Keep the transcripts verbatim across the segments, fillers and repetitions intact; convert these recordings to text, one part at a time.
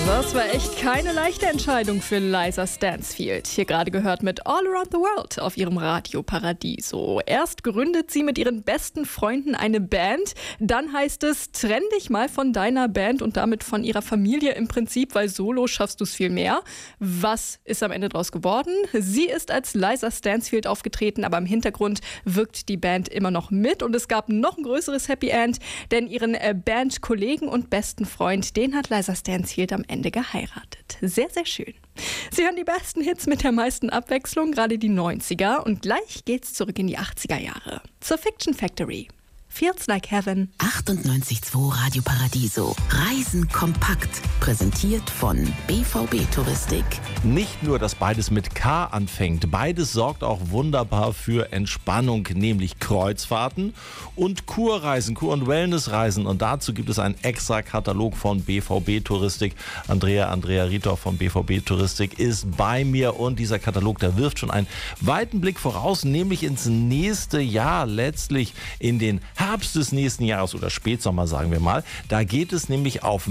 Das war echt keine leichte Entscheidung für Liza Stansfield. Hier gerade gehört mit All Around the World auf ihrem Radio Paradiso. Erst gründet sie mit ihren besten Freunden eine Band. Dann heißt es, trenn dich mal von deiner Band und damit von ihrer Familie im Prinzip, weil solo schaffst du es viel mehr. Was ist am Ende draus geworden? Sie ist als Liza Stansfield aufgetreten, aber im Hintergrund wirkt die Band immer noch mit. Und es gab noch ein größeres Happy End, denn ihren Bandkollegen und besten Freund, den hat Liza Stansfield am Ende geheiratet. Sehr, sehr schön. Sie hören die besten Hits mit der meisten Abwechslung, gerade die neunziger. Und gleich geht's zurück in die achtziger Jahre. Zur Fiction Factory. Feels Like Heaven. achtundneunzig Komma zwei Radio Paradiso. Reisen kompakt. Präsentiert von B V B Touristik. Nicht nur, dass beides mit K anfängt. Beides sorgt auch wunderbar für Entspannung, nämlich Kreuzfahrten und Kurreisen, Kur- und Wellnessreisen. Und dazu gibt es einen extra Katalog von B V B Touristik. Andrea, Andrea Rietor von B V B Touristik ist bei mir. Und dieser Katalog, der wirft schon einen weiten Blick voraus, nämlich ins nächste Jahr, letztlich in den Herbst des nächsten Jahres oder Spätsommer, sagen wir mal. Da geht es nämlich auf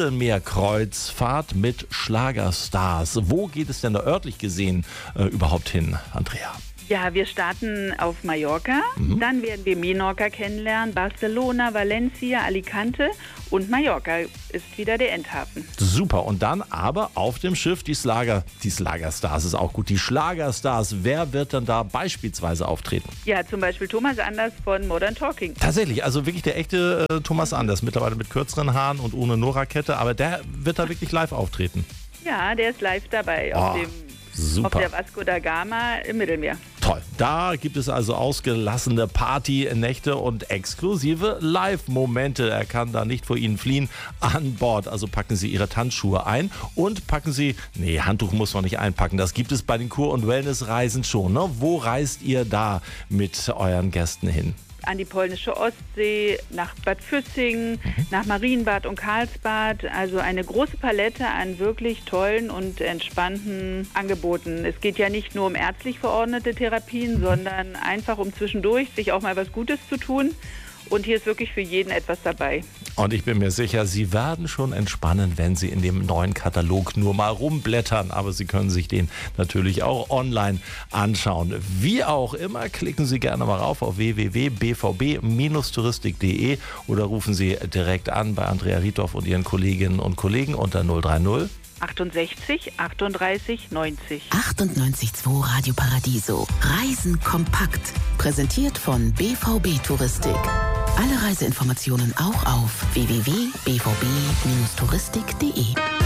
Mittelmeerkreuzfahrt mit Schlagerstars. Wo geht es denn da örtlich gesehen äh, überhaupt hin, Andrea? Ja, wir starten auf Mallorca, mhm. Dann werden wir Menorca kennenlernen, Barcelona, Valencia, Alicante und Mallorca ist wieder der Endhafen. Super, und dann aber auf dem Schiff die Schlager, die Schlagerstars ist auch gut, die Schlagerstars. Wer wird dann da beispielsweise auftreten? Ja, zum Beispiel Thomas Anders von Modern Talking. Tatsächlich, also wirklich der echte äh, Thomas Anders, mittlerweile mit kürzeren Haaren und ohne Nora-Kette, aber der wird da wirklich live auftreten. Ja, der ist live dabei oh. auf dem Super. Auf der Vasco da Gama im Mittelmeer. Toll. Da gibt es also ausgelassene Partynächte und exklusive Live-Momente. Er kann da nicht vor Ihnen fliehen an Bord. Also packen Sie Ihre Tanzschuhe ein und packen Sie, nee, Handtuch muss man nicht einpacken. Das gibt es bei den Kur- und Wellnessreisen schon. Ne? Wo reist ihr da mit euren Gästen hin? An die polnische Ostsee, nach Bad Füssing, mhm. nach Marienbad und Karlsbad. Also eine große Palette an wirklich tollen und entspannten Angeboten. Es geht ja nicht nur um ärztlich verordnete Therapien, sondern einfach um zwischendurch sich auch mal was Gutes zu tun. Und hier ist wirklich für jeden etwas dabei. Und ich bin mir sicher, Sie werden schon entspannen, wenn Sie in dem neuen Katalog nur mal rumblättern. Aber Sie können sich den natürlich auch online anschauen. Wie auch immer, klicken Sie gerne mal rauf auf w w w punkt b v b Bindestrich touristik punkt d e oder rufen Sie direkt an bei Andrea Rietor und Ihren Kolleginnen und Kollegen unter null drei null achtundsechzig achtunddreißig neunzig. achtundneunzig Komma zwei Radio Paradiso. Reisen kompakt. Präsentiert von B V B Touristik. Alle Reiseinformationen auch auf w w w punkt b v b Bindestrich touristik punkt d e.